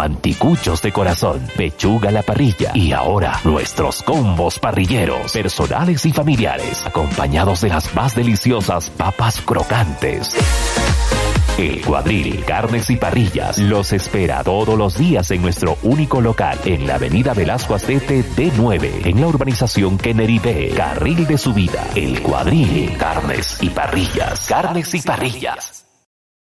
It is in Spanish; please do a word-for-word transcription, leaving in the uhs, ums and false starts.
anticuchos de corazón, pechuga a la parrilla y ahora nuestros combos parrilleros, personales y familiares, acompañados de las más deliciosas papas crocantes. El Cuadril Carnes y Parrillas los espera todos los días en nuestro único local en la avenida Velasco Astete D nueve, en la urbanización Kennedy B, carril de subida. El Cuadril Carnes y Parrillas. Carnes y Parrillas.